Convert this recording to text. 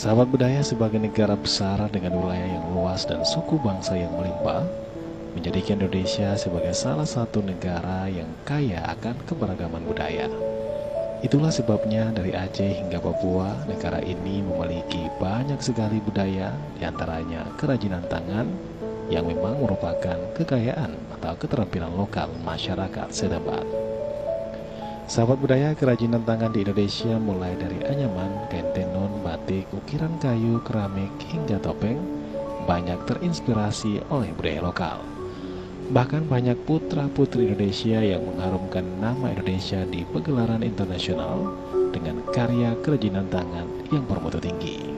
Sahabat budaya sebagai negara besar dengan wilayah yang luas dan suku bangsa yang melimpah, menjadikan Indonesia sebagai salah satu negara yang kaya akan keberagaman budaya. Itulah sebabnya dari Aceh hingga Papua, negara ini memiliki banyak sekali budaya, diantaranya kerajinan tangan, yang memang merupakan kekayaan atau keterampilan lokal masyarakat setempat. Sahabat budaya, kerajinan tangan di Indonesia mulai dari anyaman, kain tenun, batik, ukiran kayu, keramik, hingga topeng, banyak terinspirasi oleh budaya lokal. Bahkan banyak putra-putri Indonesia yang mengharumkan nama Indonesia di pegelaran internasional dengan karya kerajinan tangan yang bermutu tinggi.